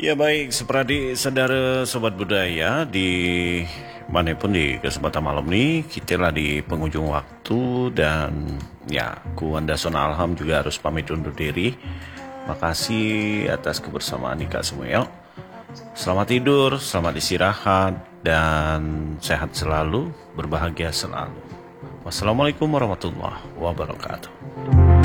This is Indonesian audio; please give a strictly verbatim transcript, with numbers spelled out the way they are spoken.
Ya baik, seperti saudara sobat budaya di manapun di kesempatan malam ini kita lah di penghujung waktu dan ya ku Anda Sona Alham juga harus pamit undur diri. Makasih atas kebersamaan Nika Samuel. Selamat tidur, selamat istirahat dan sehat selalu, berbahagia selalu. Wassalamualaikum warahmatullahi wabarakatuh.